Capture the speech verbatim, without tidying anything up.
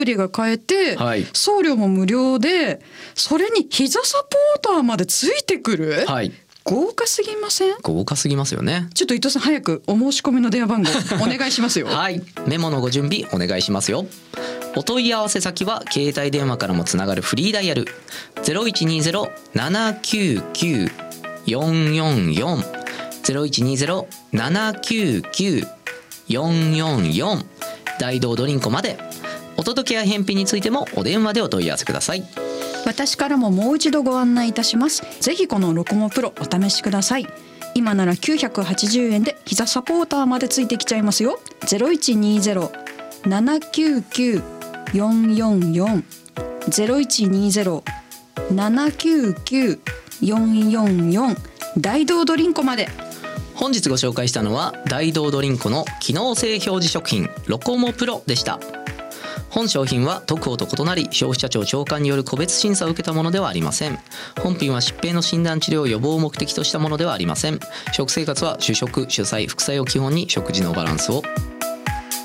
プリが買えて、 はい、 送料も無料で、それに膝サポーターまでついてくる、 はい、 豪華すぎません？ 豪華すぎますよね。 ちょっと伊藤さん早くお申し込みの電話番号お願いしますよ。 はい、メモのご準備お願いしますよ。お問い合わせ先は携帯電話からもつながるフリーダイヤル ゼロいちにゼロ ななきゅうきゅう よんよんよん ゼロいちにゼロ ななきゅうきゅう よんよんよん 大道ドリンコまで。お届けや返品についてもお電話でお問い合わせください。 私からももう一度ご案内いたします。ぜひこのロコモプロお試しください。今ならきゅうひゃくはちじゅうえんで膝サポーターまでついてきちゃいますよ。 ゼロいちにゼロ ななきゅうきゅう よんよんよん ゼロいちにゼロ ななきゅうきゅう よんよんよん 大道ドリンコまで。 本日ご紹介したのは大道ドリンコの機能性表示食品ロコモプロでした。本商品は特報と異なり消費者庁長官による個別審査を受けたものではありません。本品は疾病の診断治療予防を目的としたものではありません。食生活は主食主菜副菜を基本に食事のバランスを。